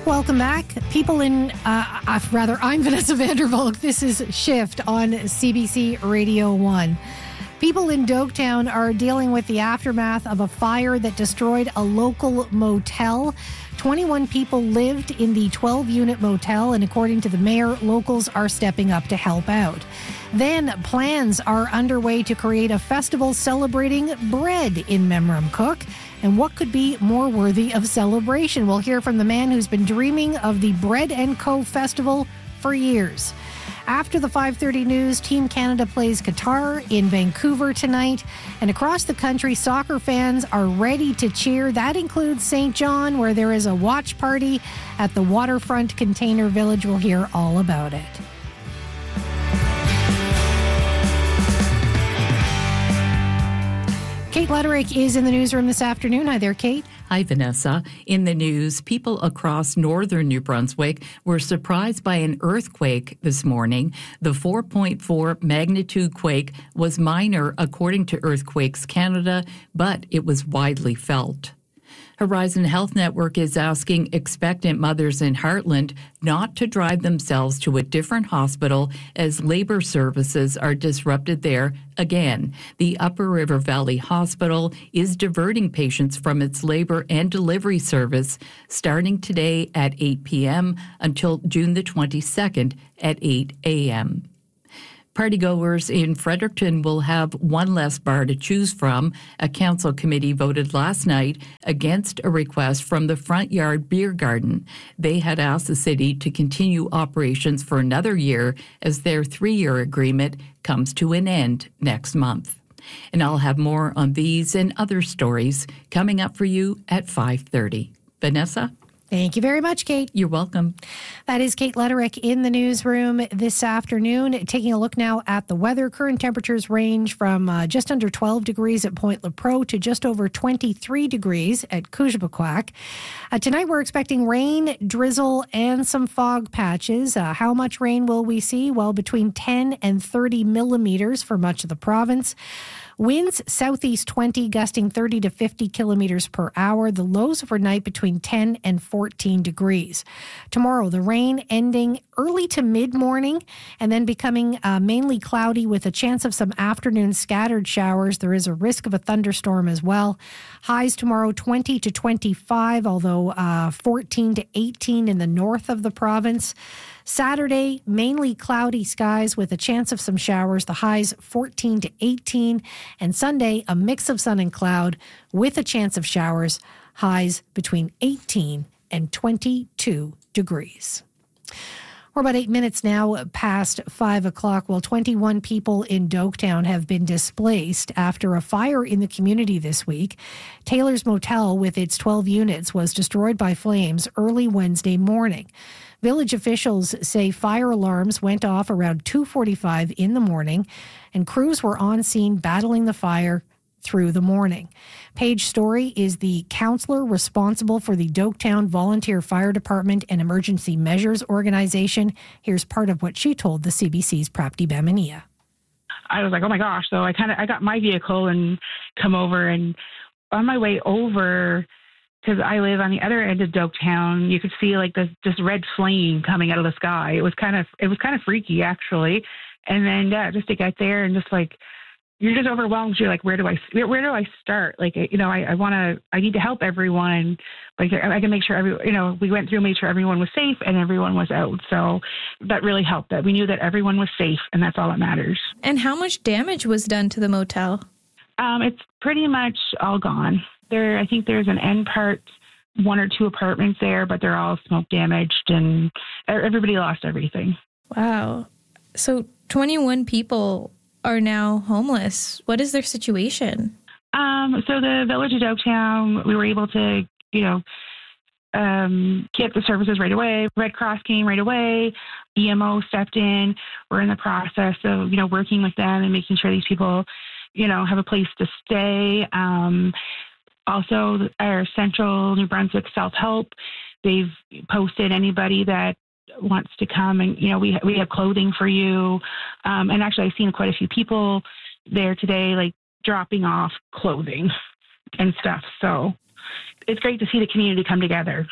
Welcome back. I'm Vanessa Vandervolk. This is Shift on CBC Radio 1. People in Doketown are dealing with the aftermath of a fire that destroyed a local motel. 21 people lived in the 12-unit motel, and according to the mayor, locals are stepping up to help out. Then plans are underway to create a festival celebrating bread in Memramcook. And what could be more worthy of celebration? We'll hear from the man who's been dreaming of the Bread & Co. Festival for years. After the 5:30 news, Team Canada plays Qatar in Vancouver tonight. And across the country, soccer fans are ready to cheer. That includes St. John, where there is a watch party at the Waterfront Container Village. We'll hear all about it. Kate Lederich is in the newsroom this afternoon. Hi there, Kate. Hi, Vanessa. In the news, people across northern New Brunswick were surprised by an earthquake this morning. The 4.4 magnitude quake was minor, according to Earthquakes Canada, but it was widely felt. Horizon Health Network is asking expectant mothers in Heartland not to drive themselves to a different hospital as labor services are disrupted there again. The Upper River Valley Hospital is diverting patients from its labor and delivery service starting today at 8 p.m. until June the 22nd at 8 a.m. Partygoers in Fredericton will have one less bar to choose from. A council committee voted last night against a request from the Front Yard Beer Garden. They had asked the city to continue operations for another year as their 3-year agreement comes to an end next month. And I'll have more on these and other stories coming up for you at 5:30. Vanessa? Thank you very much, Kate. You're welcome. That is Kate Lederich in the newsroom this afternoon. Taking a look now at the weather. Current temperatures range from just under 12 degrees at Point Lepreau to just over 23 degrees at Koujibakwak. Tonight we're expecting rain, drizzle, and some fog patches. How much rain will we see? Well, between 10 and 30 millimeters for much of the province. Winds southeast 20, gusting 30 to 50 kilometers per hour. The lows overnight between 10 and 14 degrees. Tomorrow, the rain ending early to mid-morning and then becoming mainly cloudy with a chance of some afternoon scattered showers. There is a risk of a thunderstorm as well. Highs tomorrow 20 to 25, although 14 to 18 in the north of the province. Saturday, mainly cloudy skies with a chance of some showers. The highs 14 to 18. And Sunday, a mix of sun and cloud with a chance of showers. Highs between 18 and 22 degrees. We're about 8 minutes now past 5 o'clock. Well, 21 people in Doketown have been displaced after a fire in the community this week. Taylor's Motel, with its 12 units, was destroyed by flames early Wednesday morning. Village officials say fire alarms went off around 2:45 in the morning, and crews were on scene battling the fire through the morning. Paige Story is the councillor responsible for the Doketown Volunteer Fire Department and Emergency Measures Organization. Here's part of what she told the CBC's Prapti Bamania. I was like, oh my gosh. So I got my vehicle and come over, and on my way over, because I live on the other end of Doketown, you could see like this red flame coming out of the sky. It was kind of freaky, actually. And then just to get there and just like, you're just overwhelmed. You're like, where do I start? Like, you know, I need to help everyone. Like, I can make sure we went through, made sure everyone was safe and everyone was out. So that really helped, that we knew that everyone was safe, and that's all that matters. And how much damage was done to the motel? It's pretty much all gone. I think there's an end part, 1 or 2 apartments there, but they're all smoke damaged, and everybody lost everything. Wow. So 21 people are now homeless. What is their situation? So the Village of Doketown, we were able to, get the services right away. Red Cross came right away. EMO stepped in. We're in the process of, working with them and making sure these people, have a place to stay. Also, our Central New Brunswick Self-Help, they've posted anybody that wants to come, and we have clothing for you. And actually, I've seen quite a few people there today, like dropping off clothing and stuff. So it's great to see the community come together.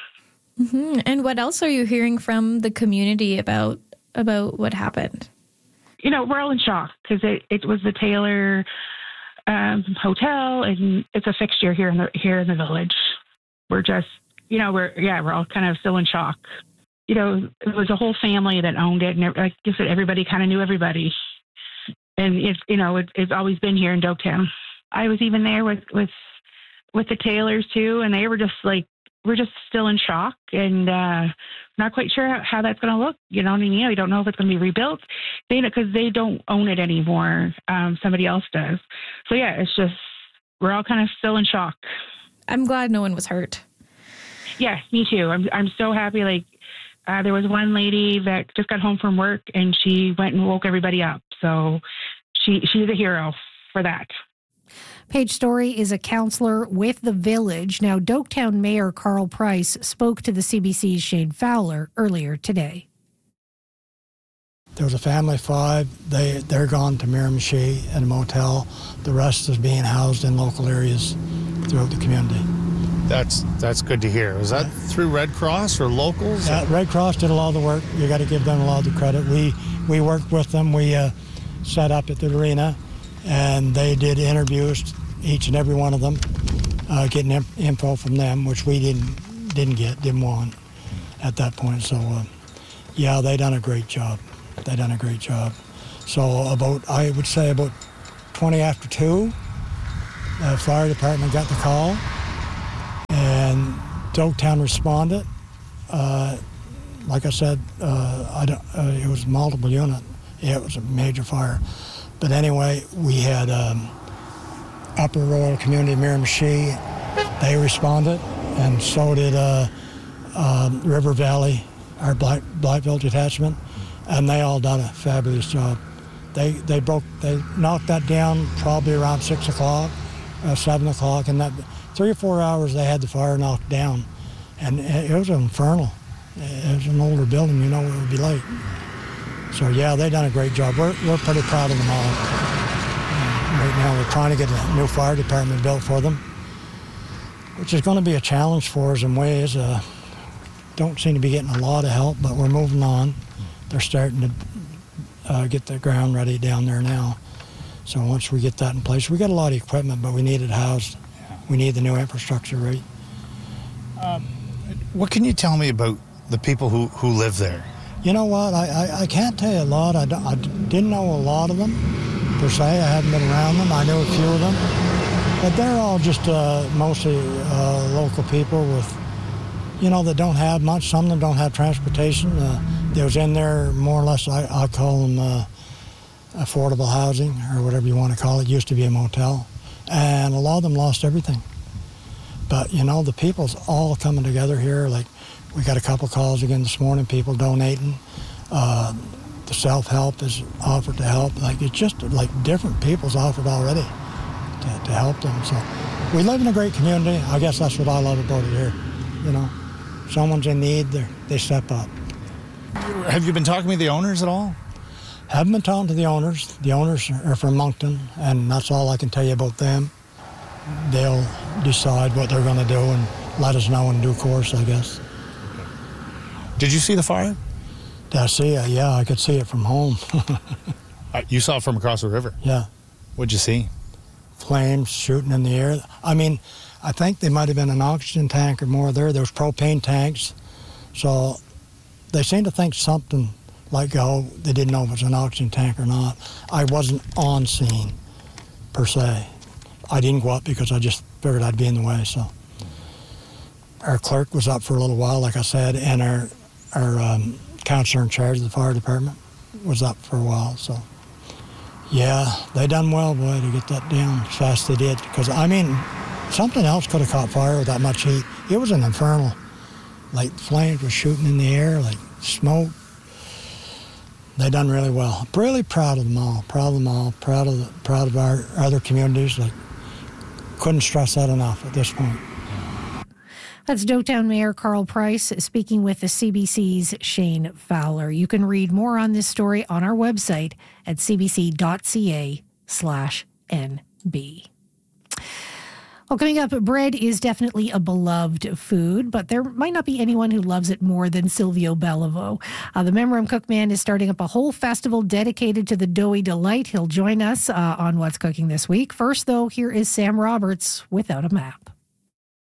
Mm-hmm. And what else are you hearing from the community about what happened? We're all in shock because it was the Taylor hotel, and it's a fixture here in the village. We're just, we're all kind of still in shock. It was a whole family that owned it, and like I said, everybody kind of knew everybody, and it's always been here in Doketown. I was even there with the Taylors too, and they were just like, we're just still in shock and not quite sure how that's going to look. You know what I mean? We don't know if it's going to be rebuilt because they don't own it anymore. Somebody else does. So yeah, it's just, we're all kind of still in shock. I'm glad no one was hurt. Yes, me too. I'm so happy. Like there was one lady that just got home from work and she went and woke everybody up. So she's a hero for that. Paige Story is a councillor with the village. Now, Doketown Mayor Carl Price spoke to the CBC's Shane Fowler earlier today. There was a family of 5. They're gone to Miramichi in a motel. The rest is being housed in local areas throughout the community. That's good to hear. Was that through Red Cross or locals? Red Cross did a lot of the work. You got to give them a lot of the credit. We worked with them. We set up at the arena, and they did interviews, each and every one of them, getting info from them, which we didn't want at that point. So, they done a great job. So I would say about 20 after 2, the fire department got the call, and Doketown responded. Like I said, it was multiple unit. Yeah, it was a major fire. But anyway, we had Upper Royal Community Miramichi. They responded, and so did River Valley, our Blackville detachment, and they all done a fabulous job. They knocked that down probably around 6 o'clock, 7 o'clock, and that 3 or 4 hours they had the fire knocked down, and it was infernal. It was an older building, it would be like. So yeah, they done a great job. We're pretty proud of them all. Right now we're trying to get a new fire department built for them, which is going to be a challenge for us in ways. Don't seem to be getting a lot of help, but we're moving on. They're starting to get the ground ready down there now. So once we get that in place, we got a lot of equipment, but we need it housed. We need the new infrastructure, right? What can you tell me about the people who live there? You know what? I can't tell you a lot. I didn't know a lot of them, per se. I haven't been around them. I know a few of them. But they're all just mostly local people with, that don't have much. Some of them don't have transportation. They was in there more or less, I call them affordable housing or whatever you want to call it. Used to be a motel. And a lot of them lost everything. But, the people's all coming together here. Like, we got a couple calls again this morning, people donating. The self-help is offered to help. Like, it's just like different people's offered already to help them. So we live in a great community. I guess that's what I love about it here. Someone's in need, they step up. Have you been talking to the owners at all? Haven't been talking to the owners. The owners are from Moncton, and that's all I can tell you about them. They'll decide what they're going to do and let us know in due course, I guess. Did you see the fire? Did I see it? Yeah, I could see it from home. You saw it from across the river? Yeah. What'd you see? Flames shooting in the air. I mean, I think there might have been an oxygen tank or more there. There was propane tanks. So they seem to think something like, they didn't know if it was an oxygen tank or not. I wasn't on scene, per se. I didn't go up because I just figured I'd be in the way, so. Our clerk was up for a little while, like I said, and our counselor in charge of the fire department was up for a while, so. Yeah, they done well, boy, to get that down as fast as they did. Because, something else could have caught fire with that much heat. It was an infernal. Like, flames were shooting in the air, like smoke. They done really well. Really proud of them all. Proud of our other communities. Like, couldn't stress that enough at this point. That's Doketown Mayor Carl Price speaking with the CBC's Shane Fowler. You can read more on this story on our website at cbc.ca/nb. Well, coming up, bread is definitely a beloved food, but there might not be anyone who loves it more than Silvio Bellivo. The Memram Cookman is starting up a whole festival dedicated to the doughy delight. He'll join us on What's Cooking this week. First, though, here is Sam Roberts without a map.